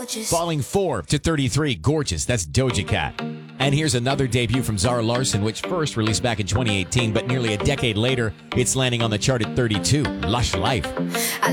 gorgeous. Falling 4 to 33, Gorgeous. That's Doja Cat. And here's another debut from Zara Larsson, which first released back in 2018, but nearly a decade later, it's landing on the chart at 32, Lush Life.